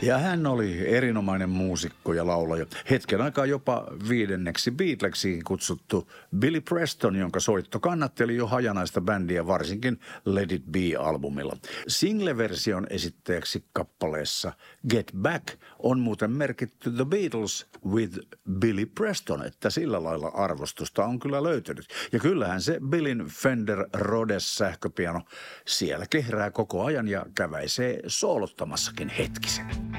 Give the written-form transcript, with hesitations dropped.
Ja hän oli erinomainen muusikko ja laulaja. Hetken aikaa jopa 5. Beatleksiin kutsuttu Billy Preston, jonka soitto kannatteli jo hajanaista bändiä varsinkin Let It Be-albumilla. Single-version esittäjäksi kappaleessa Get Back on muuten merkitty The Beatles with Billy Preston, että sillä lailla arvostusta on kyllä löytynyt. Ja kyllähän se Billyn Fender Rhodes sähköpiano siellä kehrää koko ajan ja käväisee soolottamassakin hetkisen.